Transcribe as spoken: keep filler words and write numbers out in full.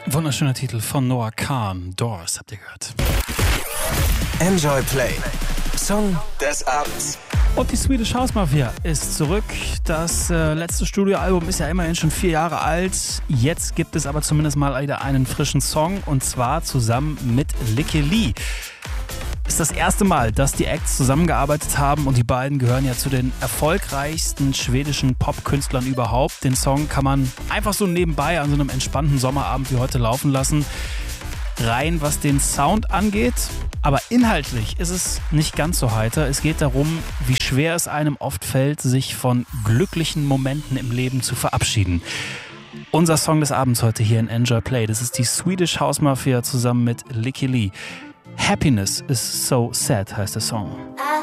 Wunderschöner Titel von Noah Kahan, Doors, habt ihr gehört. Enjoy Play, Song des Abends. Und die Swedish House Mafia ist zurück. Das äh, letzte Studioalbum ist ja immerhin schon vier Jahre alt. Jetzt gibt es aber zumindest mal wieder einen frischen Song, und zwar zusammen mit Lykke Li. Ist das erste Mal, dass die Acts zusammengearbeitet haben, und die beiden gehören ja zu den erfolgreichsten schwedischen Popkünstlern überhaupt. Den Song kann man einfach so nebenbei an so einem entspannten Sommerabend wie heute laufen lassen. Rein was den Sound angeht, aber inhaltlich ist es nicht ganz so heiter. Es geht darum, wie schwer es einem oft fällt, sich von glücklichen Momenten im Leben zu verabschieden. Unser Song des Abends heute hier in Enjoy Play, das ist die Swedish House Mafia zusammen mit Lykke Li. Happiness is so sad heißt der Song.